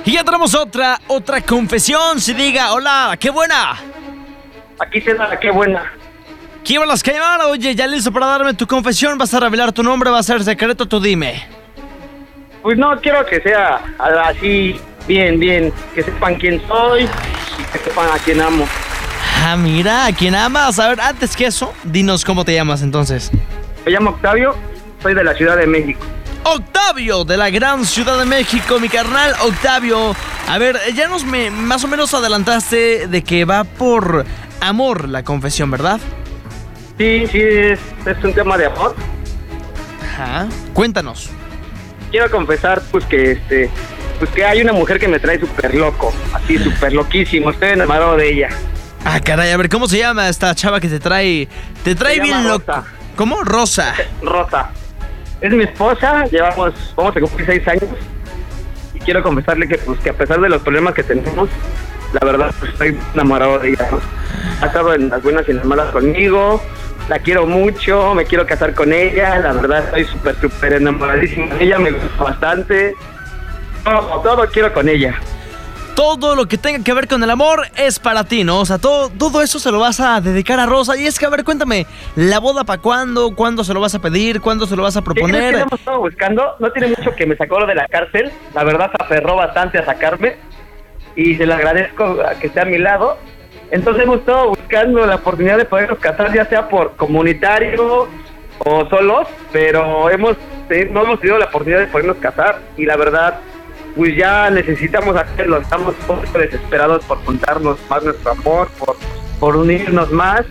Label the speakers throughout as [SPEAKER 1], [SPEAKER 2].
[SPEAKER 1] Y ya tenemos otra confesión. Si diga, hola, qué buena.
[SPEAKER 2] Aquí se da, qué buena.
[SPEAKER 1] ¿Qué las Caimán? Oye, ya listo para darme tu confesión. ¿Vas a revelar tu nombre? ¿Va a ser secreto? Tú dime.
[SPEAKER 2] Pues no, quiero que sea así, bien, que sepan quién soy y que sepan a quién amo.
[SPEAKER 1] Ah, mira, ¿a quién amas? A ver, antes que eso, dinos cómo te llamas entonces.
[SPEAKER 2] Me llamo Octavio, soy de la Ciudad de México.
[SPEAKER 1] Octavio, de la gran Ciudad de México, mi carnal Octavio. A ver, ya más o menos adelantaste de que va por amor la confesión, ¿verdad?
[SPEAKER 2] Sí, es un tema de amor.
[SPEAKER 1] Ajá. Cuéntanos.
[SPEAKER 2] Quiero confesar, pues que hay una mujer que me trae súper loco, así súper loquísimo, estoy enamorado de ella.
[SPEAKER 1] Ah, caray, a ver, ¿cómo se llama esta chava que te trae bien loco?
[SPEAKER 2] Rosa.
[SPEAKER 1] ¿Cómo? Rosa.
[SPEAKER 2] Rosa. Es mi esposa, vamos a cumplir 6 años y quiero confesarle que a pesar de los problemas que tenemos, la verdad, pues estoy enamorado de ella, ¿no? Ha estado en las buenas y en las malas conmigo, la quiero mucho, me quiero casar con ella, la verdad estoy súper enamoradísimo de ella, me gusta bastante, todo quiero con ella.
[SPEAKER 1] Todo lo que tenga que ver con el amor es para ti, ¿no? O sea, todo eso se lo vas a dedicar a Rosa. Y es que, a ver, cuéntame, ¿la boda para cuándo? ¿Cuándo se lo vas a pedir? ¿Cuándo se lo vas a proponer?
[SPEAKER 2] ¿Qué crees que hemos estado buscando? No tiene mucho que me sacó de la cárcel, la verdad se aferró bastante a sacarme y se le agradezco a que esté a mi lado. Entonces hemos estado buscando la oportunidad de podernos casar, ya sea por comunitario o solos, pero no hemos tenido la oportunidad de podernos casar y la verdad, pues ya necesitamos hacerlo. Estamos un poco desesperados por juntarnos más nuestro amor, por unirnos más.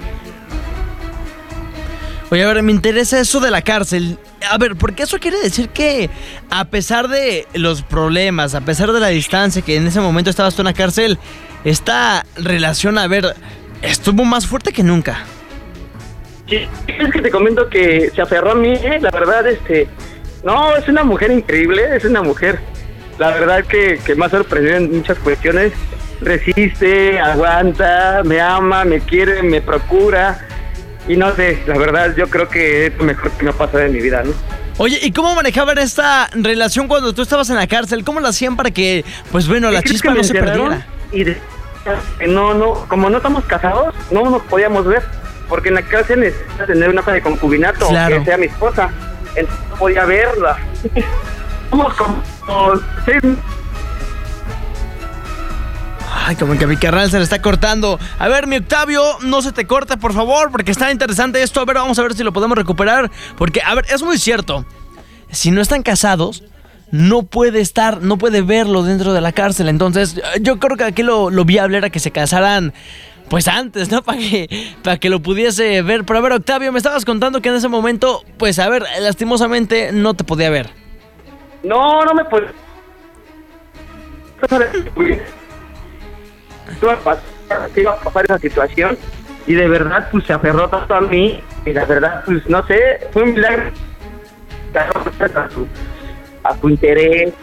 [SPEAKER 1] Oye, a ver, me interesa eso de la cárcel. A ver, porque eso quiere decir que a pesar de los problemas, a pesar de la distancia que en ese momento estabas tú en la cárcel, esta relación, a ver, estuvo más fuerte que nunca.
[SPEAKER 2] Sí, es que te comento que se aferró a mí, la verdad, no, es una mujer increíble, es una mujer, la verdad que me ha sorprendido en muchas cuestiones, resiste, aguanta, me ama, me quiere, me procura. Y no sé, la verdad, yo creo que es lo mejor que me ha pasado en mi vida, ¿no?
[SPEAKER 1] Oye, ¿y cómo manejaban esta relación cuando tú estabas en la cárcel? ¿Cómo la hacían para que, pues bueno, la chispa no se perdiera?
[SPEAKER 2] Y como no estamos casados, no nos podíamos ver, porque en la cárcel necesitas tener una hoja de concubinato,
[SPEAKER 1] claro,
[SPEAKER 2] que sea mi esposa, entonces no podía verla. Somos como 6.
[SPEAKER 1] Ay, como que a mi carnal se le está cortando. A ver, mi Octavio, no se te corte, por favor, porque está interesante esto. A ver, vamos a ver si lo podemos recuperar. Porque, a ver, es muy cierto. Si no están casados, no puede verlo dentro de la cárcel. Entonces, yo creo que aquí lo viable era que se casaran, pues antes, ¿no? Para que lo pudiese ver. Pero a ver, Octavio, me estabas contando que en ese momento, pues a ver, lastimosamente no te podía ver.
[SPEAKER 2] No me podía. Iba a pasar esa situación y de verdad pues se aferró tanto a mí y la verdad pues no sé, fue un milagro a su interés.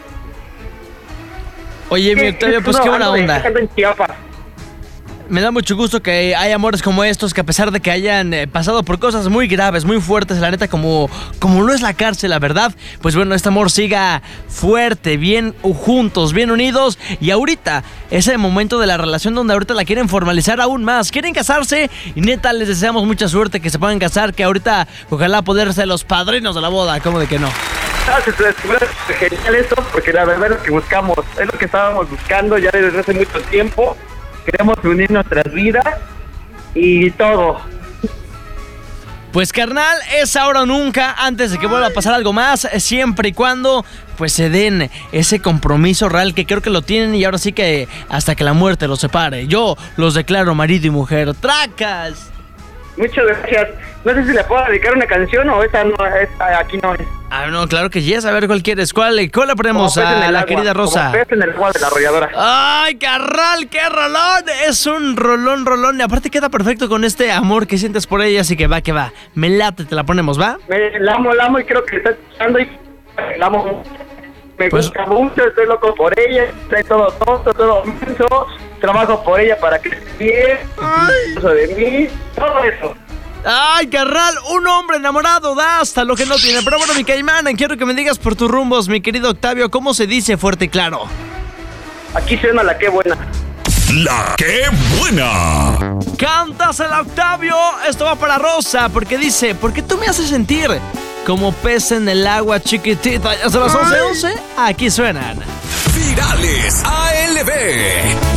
[SPEAKER 1] Oye, mi Octavio, pues qué buena onda.
[SPEAKER 2] En Chiapas.
[SPEAKER 1] Me da mucho gusto que hay amores como estos, que a pesar de que hayan pasado por cosas muy graves, muy fuertes, la neta, como no es la cárcel, la verdad, pues bueno, este amor siga fuerte, bien juntos, bien unidos. Y ahorita, ese momento de la relación donde ahorita la quieren formalizar aún más, quieren casarse y neta, les deseamos mucha suerte, que se puedan casar, que ahorita ojalá poder ser los padrinos de la boda, ¿cómo de que no?
[SPEAKER 2] Genial eso, porque la verdad es lo que buscamos, es lo que estábamos buscando ya desde hace mucho tiempo. Queremos unir nuestras vidas y todo.
[SPEAKER 1] Pues carnal, es ahora o nunca, antes de que vuelva a pasar algo más, siempre y cuando pues se den ese compromiso real que creo que lo tienen y ahora sí que hasta que la muerte los separe. Yo los declaro marido y mujer. ¡Tracas!
[SPEAKER 2] Muchas gracias. No sé si le puedo dedicar una canción o esta aquí no es.
[SPEAKER 1] Ah, no, claro que yes. A ver, ¿cuál quieres? ¿Cuál le ponemos a la querida Rosa?
[SPEAKER 2] Como pez en el agua de la arrolladora.
[SPEAKER 1] ¡Ay, carnal! ¡Qué rolón! Es un rolón. Y aparte queda perfecto con este amor que sientes por ella, así que va. Me late, te la ponemos, ¿va?
[SPEAKER 2] La amo y creo que está escuchando y la amo. Me gusta mucho, estoy loco por ella, estoy todo tonto, todo menso, trabajo por ella para que esté bien, de mí, todo eso.
[SPEAKER 1] Ay, carnal, un hombre enamorado da hasta lo que no tiene. Pero bueno, mi caimán, quiero que me digas por tus rumbos, mi querido Octavio, ¿cómo se dice fuerte y claro?
[SPEAKER 2] Aquí suena la que buena.
[SPEAKER 3] La que buena.
[SPEAKER 1] Cántasela, Octavio. Esto va para Rosa, porque dice: ¿por qué tú me haces sentir como pez en el agua chiquitita? Ya son las 11:11. Aquí suenan
[SPEAKER 3] Virales ALB.